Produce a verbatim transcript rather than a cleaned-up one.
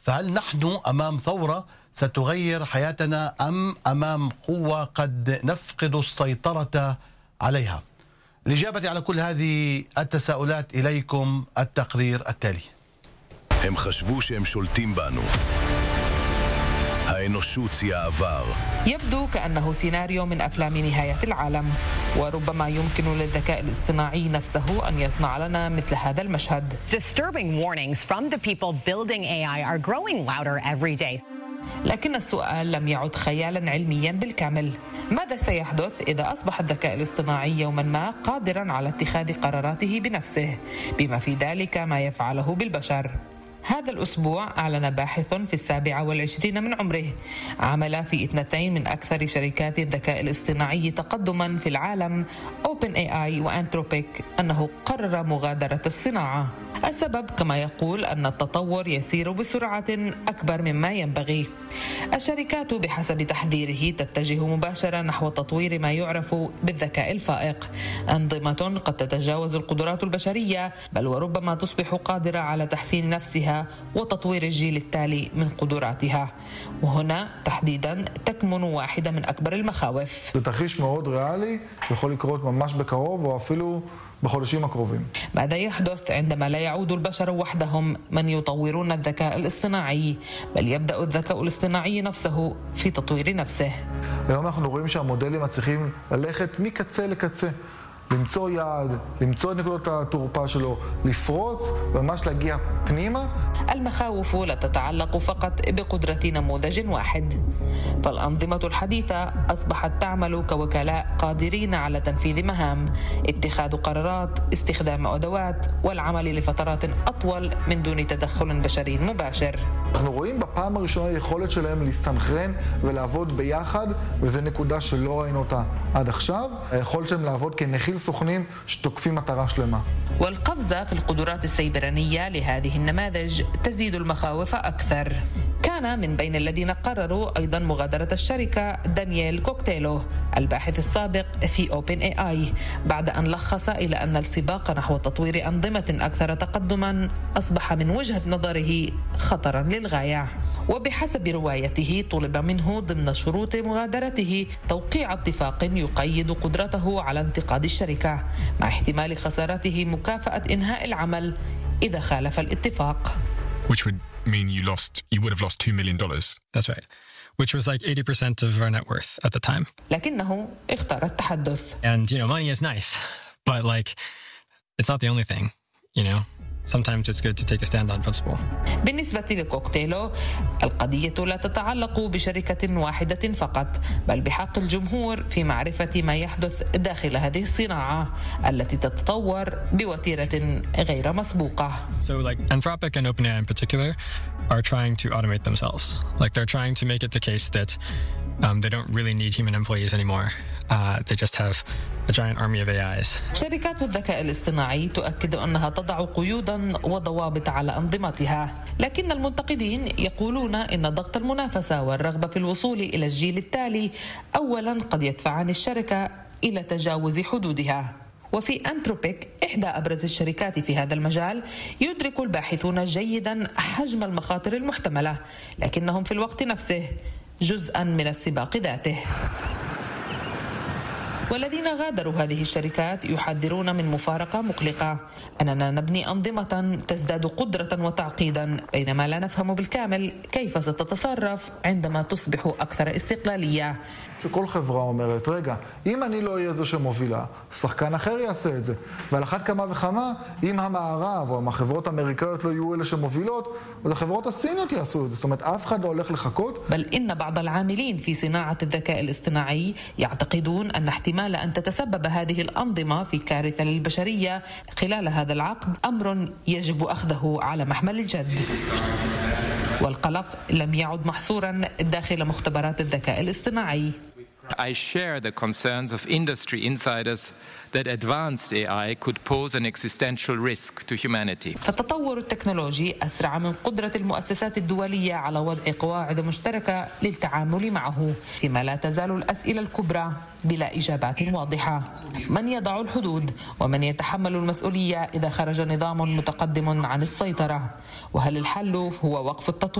فهل نحن أمام ثورة ستغير حياتنا أم أمام قوة قد نفقد السيطرة عليها؟ الإجابة على كل هذه التساؤلات إليكم التقرير التالي. הם חשבו שהם שולטים בנו. האנושות היא העבר. يبدو كأنه سيناريو من أفلام نهاية العالم، وربما يمكن للذكاء الاصطناعي نفسه أن يصنع لنا مثل هذا المشهد. Disturbing warnings from the people building A I are growing louder every day. لكن السؤال لم يعد خيالا علميا بالكامل. ماذا سيحدث إذا أصبح الذكاء الاصطناعي يوما ما قادرا على اتخاذ قراراته بنفسه، بما في ذلك ما يفعله بالبشر؟ هذا الأسبوع أعلن باحث في السابعة والعشرين من عمره عمل في اثنتين من أكثر شركات الذكاء الاصطناعي تقدما في العالم أوبن إيه آي وأنتروبيك أنه قرر مغادرة الصناعة. السبب كما يقول أن التطور يسير بسرعة أكبر مما ينبغي. الشركات بحسب تحذيره تتجه مباشرة نحو تطوير ما يعرف بالذكاء الفائق، أنظمة قد تتجاوز القدرات البشرية بل وربما تصبح قادرة على تحسين نفسها وتطوير الجيل التالي من قدراتها. وهنا تحديدا تكمن واحدة من أكبر المخاوف. זה תרחיש מאוד ריאלי שיכול לקרות ממש בקרוב או אפילו בחודשים הקרובים. ماذا يحدث عندما لا يعود البشر وحدهم من يطورون الذكاء الاصطناعي، بل يبدأ الذكاء الاصطناعي نفسه في تطوير نفسه؟ היום אנחנו רואים שהמודלים מצליחים ללכת מקצה לקצה, למצוא יעד, למצוא את נקודות התורפה שלו, לפרוץ וממש להגיע פנימה. المخاوف لا تتعلق فقط بقدرة نموذج واحد، فالأنظمة الحديثة أصبحت تعمل كوكلاء قادرين على تنفيذ مهام، اتخاذ قرارات، استخدام أدوات والعمل لفترات أطول من دون تدخل بشري مباشر. אנחנו רואים בפעם הראשונה יכולת שלהם להסתנכרן ולעבוד ביחד, וזו נקודה שלא ראינו אותה עד עכשיו. היכולת שלהם לעבוד כנחיל סוכנים שתוקפים מטרה שלמה. والقفزة في القدرات السيبرانية لهذه النماذج تزيد المخاوف أكثر. كان من بين الذين قرروا أيضا مغادرة الشركة دانييل كوكتيلو الباحث السابق في أوبن إيه آي، بعد أن لخص إلى أن السباق نحو تطوير أنظمة أكثر تقدما أصبح من وجهة نظره خطرا للغاية. وبحسب روايته طلب منه ضمن شروط مغادرته توقيع اتفاق يقيد قدرته على انتقاد الشركة مع احتمال خسارته مكافأة إنهاء العمل إذا خالف الاتفاق. Which would mean you lost, you would have lost two million dollars. That's right. Which was like eighty percent of our net worth at the time. لكنه اختار التحدث. And you know, money is nice, but like, it's not the only thing, you know. Sometimes it's good to take a stand on principle. بالنسبة لكوكتيلو القضية لا تتعلق بشركة واحدة فقط، بل بحق الجمهور في معرفة ما يحدث داخل هذه الصناعة التي تتطور بوتيرة غير مسبوقة. So like Anthropic and OpenAI in particular are trying to automate themselves. Like they're trying to make it the case that um, they don't really need human employees anymore. Uh, they just have a giant army of إيه آي's. شركات الذكاء الاصطناعي تؤكد أنها تضع قيودا وضوابط على أنظمتها، لكن المنتقدين يقولون إن ضغط المنافسة والرغبة في الوصول إلى الجيل التالي أولا قد يدفعان الشركة إلى تجاوز حدودها. وفي أنتروبيك إحدى أبرز الشركات في هذا المجال يدرك الباحثون جيدا حجم المخاطر المحتملة، لكنهم في الوقت نفسه جزءا من السباق ذاته. والذين غادروا هذه الشركات يحذرون من مفارقة مقلقة، أننا نبني أنظمة تزداد قدرة وتعقيدا بينما لا نفهم بالكامل كيف ستتصرف عندما تصبح أكثر استقلالية. שכל חברה אומרת, רגע, אם אני לא אהיה זו שמובילה, שחקן אחר יעשה את זה. ועל אחת כמה וכמה, אם המערב או החברות האמריקאיות לא יהיו אלה שמובילות, אז החברות הסיניות יעשו את זה. זאת אומרת, אף אחד לא הולך לחכות. بل إن بعض العاملين في صناعة الذكاء الاصطناعي يعتقدون أن احتمال أن تتسبب هذه الأنظمة في كارثة للبشرية خلال هذا العقد أمر يجب أخذه على محمل الجد. والقلق لم يعد محصورا داخل مختبرات الذكاء الاصطناعي. I share the concerns of industry insiders that advanced إيه آي could pose an existential risk to humanity. التطور التكنولوجي أسرع من قدرة المؤسسات الدولية على وضع قواعد مشتركة للتعامل معه، فيما لا تزال الأسئلة الكبرى بلا إجابات واضحة. من يضع الحدود؟ ومن يتحمل المسؤولية إذا خرج نظام متقدم عن السيطرة؟ وهل الحل هو وقف التطوير